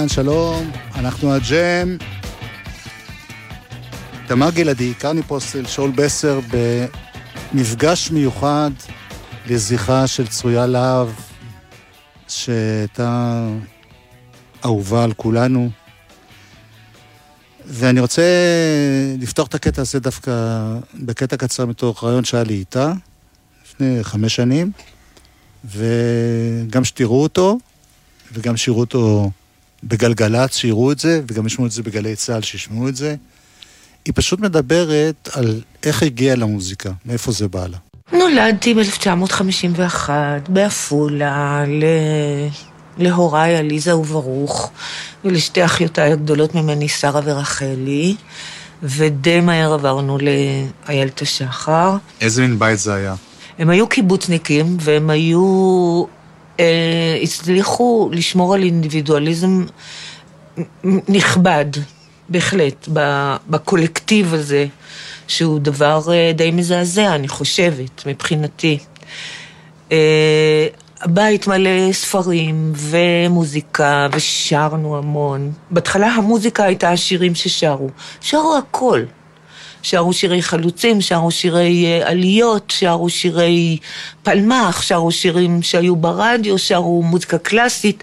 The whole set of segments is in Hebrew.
אהלן, שלום, אנחנו הג'ם. תמר גלעדי, קרני פוסטל, שאול בסר, במפגש מיוחד לזכרה של צרויה להב, שהייתה אהובה על כולנו. ואני רוצה לפתוח את הקטע הזה דווקא בקטע קצר מתוך רעיון שהיה לי איתה, לפני 5 שנים, וגם שתראו אותו, וגם שירו אותו בגלגלץ, שיראו את זה, וגם ישמעו את זה בגלי צהל, שישמעו את זה. היא פשוט מדברת על איך הגיעה למוזיקה, מאיפה זה בא לה. נולדתי ב-1951 בעפולה להוריי עליזה וברוך, ולשתי אחיותיי הגדולות ממני, שרה ורחלי, ודי מהר עברנו לאיילת השחר. איזה מין בית זה היה? הם היו קיבוצניקים, והם הצליחו לשמור על אינדיבידואליזם נכבד, בהחלט, בקולקטיב הזה, שהוא דבר די מזעזע, אני חושבת, מבחינתי. הבית מלא ספרים ומוזיקה, ושרנו המון. בהתחלה המוזיקה הייתה השירים ששרו. שרו הכל. שרו שירי חלוצים, שרו שירי עליות, שרו שירי פלמח, שרו שירים שהיו ברדיו, שרו מוזיקה קלאסית,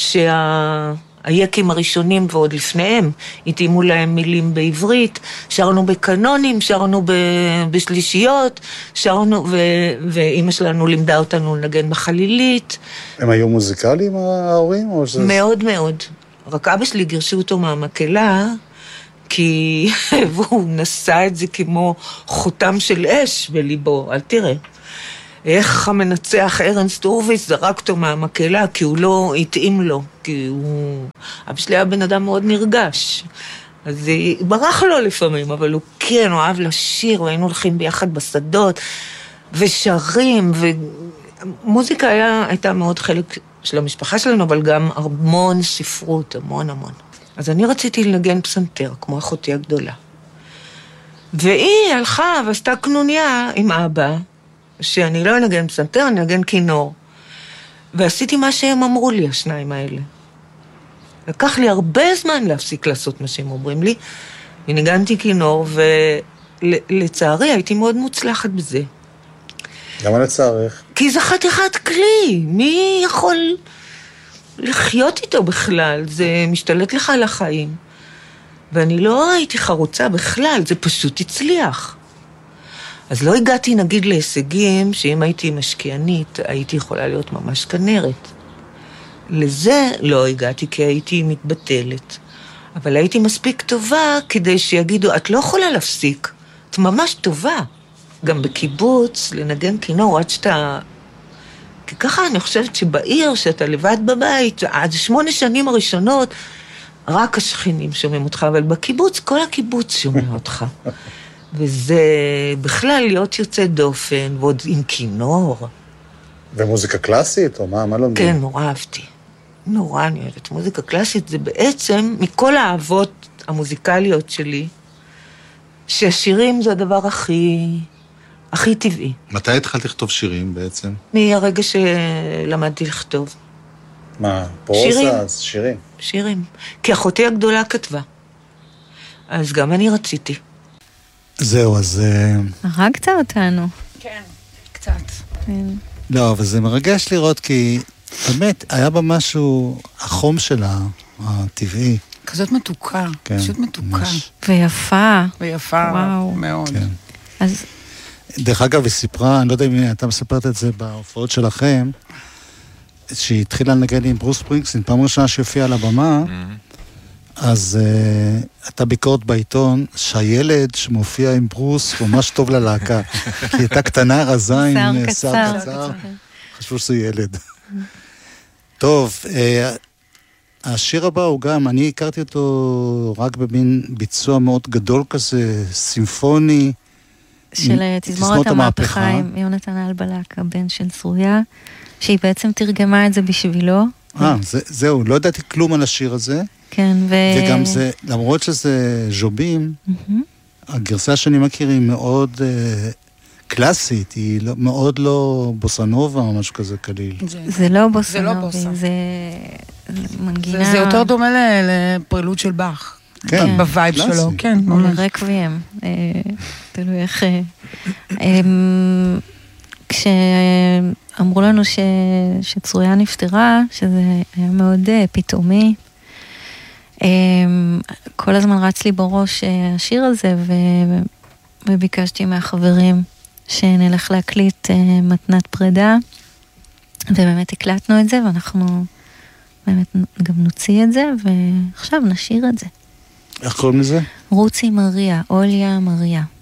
היקים הראשונים ועוד לפניהם, התאימו להם מילים בעברית, שרנו בקנונים, שרנו בשלישיות, שרנו, ואמא שלנו לימדה אותנו לנגן בחלילית. הם היו מוזיקליים ההורים? מאוד מאוד. רק אבא שלי גירשו אותו מהמקהלה, כי הוא נשא את זה כמו חותם של אש בליבו, אל תראה. איך המנצח ארנסט הורוביץ זרק אותו מהמקהלה, כי הוא לא התאים לו, כי הוא... אבא שלי היה בן אדם מאוד נרגש. אז ברח לו לפעמים, אבל הוא כן, הוא אהב לשיר, והיינו הולכים ביחד בשדות, ושרים, ומוזיקה הייתה מאוד חלק של המשפחה שלנו, אבל גם המון ספרות, המון המון. אז אני רציתי לנגן פסנתר, כמו אחותי הגדולה. והיא הלכה ועשתה קנוניה עם אבא, שאני לא אנגן פסנתר, אני אנגן כינור. ועשיתי מה שהם אמרו לי, השניים האלה. לקח לי הרבה זמן להפסיק לעשות מה שהם אומרים לי, וניגנתי כינור, ולצערי הייתי מאוד מוצלחת בזה. למה לצערך? כי זה חתיכת כלי, מי יכול לחיות איתו בכלל? זה משתלט לך על החיים. ואני לא הייתי חרוצה בכלל, זה פשוט הצליח. אז לא הגעתי נגיד להישגים שאם הייתי משקיענית הייתי יכולה להיות ממש כנרת. לזה לא הגעתי כי הייתי מתבטלת. אבל הייתי מספיק טובה כדי שיגידו, את לא יכולה להפסיק, את ממש טובה. גם בקיבוץ, לנגן כינור עד שאתה... כי ככה אני חושבת שבעיר שאתה לבד בבית, עד 8 שנים הראשונות, רק השכנים שומעים אותך, אבל בקיבוץ, כל הקיבוץ שומע אותך. וזה בכלל להיות יוצא דופן, ועוד עם כינור. ומוזיקה קלאסית, או מה לומדים? כן, נורא אהבתי. נורא אני אוהבת. מוזיקה קלאסית זה בעצם, מכל האהבות המוזיקליות שלי, שהשירים זה הדבר הכי טבעי. מתי התחלת לכתוב שירים בעצם? מהרגע שלמדתי לכתוב. מה, פרוזה? אז שירים? שירים. כי אחותי הגדולה כתבה. אז גם אני רציתי. זהו, אז... הרגת אותנו. כן, קצת. לא, אבל זה מרגש לראות, כי באמת, היה בה משהו, החום שלה, הטבעי. כזאת מתוקה, כן, פשוט מתוקה. ממש. ויפה. ויפה, וואו. מאוד. כן. אז... דרך אגב, היא סיפרה, אני לא יודע אם אתה מספרת את זה בהופעות שלכם, שהיא התחילה לנגן עם ברוס ספרינגסטין, פעם ראשונה שהופיעה על הבמה, אז הייתה ביקורת בעיתון שהילד שמופיע עם ברוס ממש טוב ללהקה, כי היא הייתה קטנה, רזה עם שיער קצר, חשבו שזה ילד. טוב, השיר הבא הוא גם, אני הכרתי אותו רק במין ביצוע מאוד גדול כזה, סימפוני, של תזמורת המהפכה עם יונתן אלבלק, הבן של צרויה, שהיא בעצם תרגמה את זה בשבילו. זהו, לא ידעתי כלום על השיר הזה. כן, וגם זה, למרות שזה ז'ובים, הגרסה שאני מכיר היא מאוד קלאסית, היא מאוד לא בוסנובה או משהו כזה קליל. זה לא בוסנובה, זה מנגינה... זה יותר דומה לפרילוד של באך. כן, בווייב שלו, כן, ממש. רקוויאם, תלוי איך... כשאמרו לנו שצרויה נפטרה, שזה היה מאוד פתאומי, כל הזמן רץ לי בראש השיר הזה, וביקשתי מהחברים שנלך להקליט מתנת פרידה, ובאמת הקלטנו את זה, ואנחנו באמת גם נוציא את זה, ועכשיו נשאיר את זה. איך קוראים לזה? רוצי מריה, אוליה מריה.